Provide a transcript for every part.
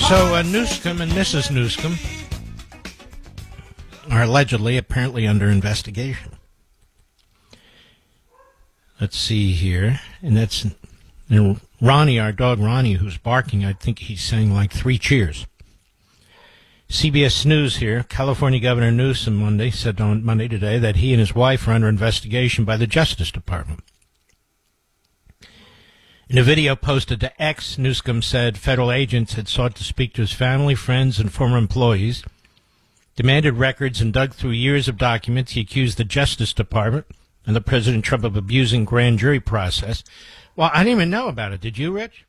So Newsom and Mrs. Newsom are apparently under investigation. Let's see here. And that's Ronnie, our dog Ronnie, who's barking. I think he's saying like 3 cheers. CBS News here. California Governor Newsom said on Monday today that he and his wife are under investigation by the Justice Department. In a video posted to X, Newsom said federal agents had sought to speak to his family, friends, and former employees, demanded records, and dug through years of documents. He accused the Justice Department and the President Trump of abusing grand jury process. Well, I didn't even know about it. Did you, Rich?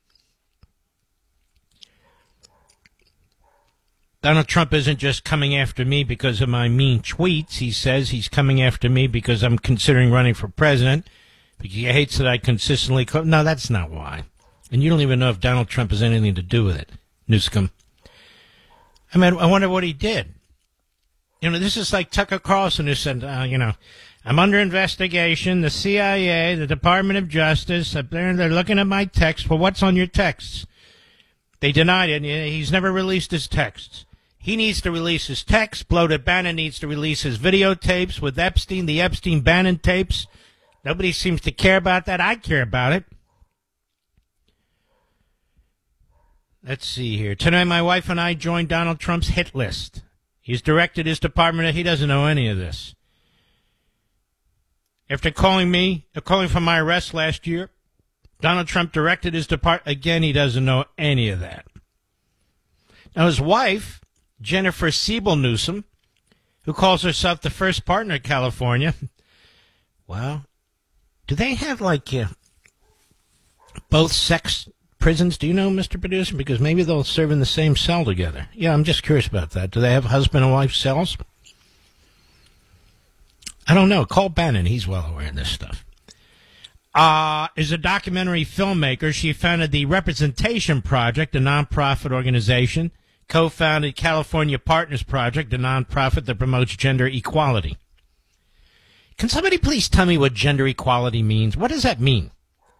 Donald Trump isn't just coming after me because of my mean tweets. He says he's coming after me because I'm considering running for president. Because he hates that I consistently... No, that's not why. And you don't even know if Donald Trump has anything to do with it, Newsom. I mean, I wonder what he did. You know, this is like Tucker Carlson who said, I'm under investigation. The CIA, the Department of Justice, up there, they're looking at my texts. Well, what's on your texts? They denied it. He's never released his texts. He needs to release his texts. Bloated Bannon needs to release his videotapes with Epstein, the Epstein-Bannon tapes. Nobody seems to care about that. I care about it. Let's see here. Tonight, my wife and I joined Donald Trump's hit list. He's directed his department. He doesn't know any of this. After calling for my arrest last year, Donald Trump directed his department. Again, he doesn't know any of that. Now, his wife, Jennifer Siebel Newsom, who calls herself the first partner of California, well, do they have, both sex prisons? Do you know, Mr. Producer? Because maybe they'll serve in the same cell together. Yeah, I'm just curious about that. Do they have husband and wife cells? I don't know. Call Bannon. He's well aware of this stuff. Is a documentary filmmaker. She founded the Representation Project, a nonprofit organization, co-founded California Partners Project, a nonprofit that promotes gender equality. Can somebody please tell me what gender equality means? What does that mean?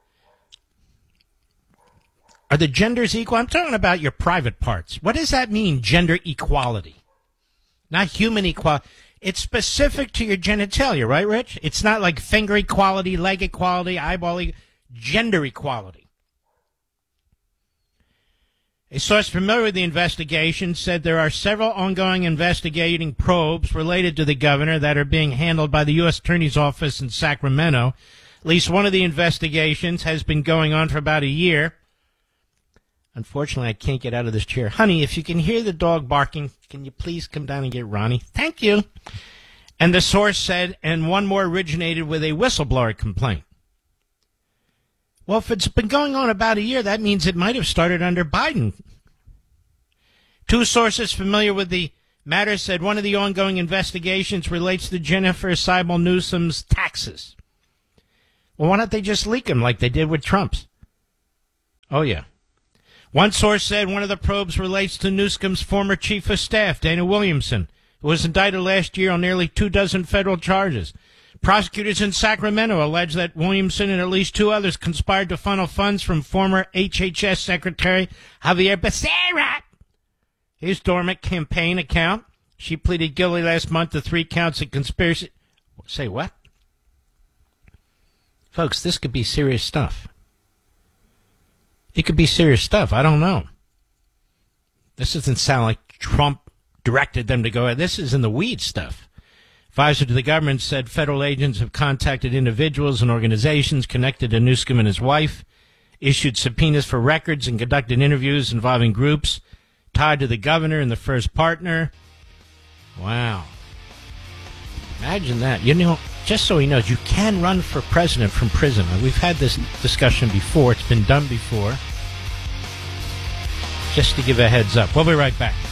Are the genders equal? I'm talking about your private parts. What does that mean, gender equality? Not human equality. It's specific to your genitalia, right, Rich? It's not like finger equality, leg equality, eyeball equality. Gender equality. A source familiar with the investigation said there are several ongoing investigating probes related to the governor that are being handled by the U.S. Attorney's Office in Sacramento. At least one of the investigations has been going on for about a year. Unfortunately, I can't get out of this chair. Honey, if you can hear the dog barking, can you please come down and get Ronnie? Thank you. And the source said, and one more originated with a whistleblower complaint. Well, if it's been going on about a year, that means it might have started under Biden. 2 sources familiar with the matter said one of the ongoing investigations relates to Jennifer Siebel Newsom's taxes. Well, why don't they just leak them like they did with Trump's? Oh, yeah. One source said one of the probes relates to Newsom's former chief of staff, Dana Williamson, who was indicted last year on nearly 24 federal charges. Prosecutors in Sacramento allege that Williamson and at least 2 others conspired to funnel funds from former HHS Secretary Javier Becerra, his dormant campaign account. She pleaded guilty last month to 3 counts of conspiracy. Say what? Folks, this could be serious stuff. It could be serious stuff. I don't know. This doesn't sound like Trump directed them to go. This is in the weeds stuff. Advisor to the government said federal agents have contacted individuals and organizations connected to Newsom and his wife, issued subpoenas for records, and conducted interviews involving groups tied to the governor and the first partner. Wow. Imagine that. You know, just so he knows, you can run for president from prison. We've had this discussion before. It's been done before. Just to give a heads up. We'll be right back.